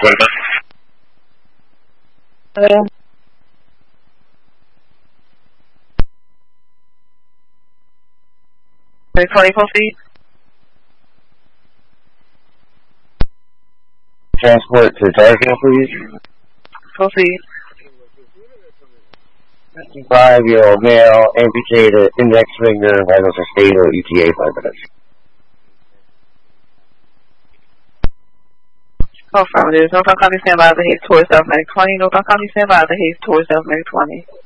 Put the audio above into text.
Twenty, proceed. Transport to Dargill, please. Proceed. 55-year-old male, amputated, index finger, vitals are stable, ETA 5 minutes. Affirmative. Northbound County, stand by the Hayes towards South Medic 20. Northbound County, stand by the Hayes towards South Medic 20.